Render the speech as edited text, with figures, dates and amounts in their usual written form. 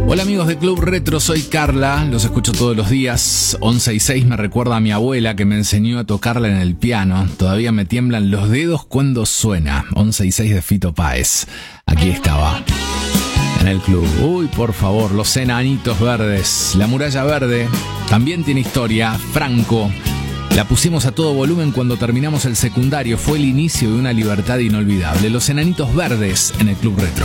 Hola amigos de Club Retro, soy Carla, los escucho todos los días. 11 y 6 me recuerda a mi abuela que me enseñó a tocarla en el piano. Todavía me tiemblan los dedos cuando suena. 11 y 6 de Fito Páez. Aquí estaba, en el club. Uy, por favor, los enanitos verdes. La muralla verde también tiene historia. Franco. La pusimos a todo volumen cuando terminamos el secundario. Fue el inicio de una libertad inolvidable. Los enanitos verdes en el Club Retro.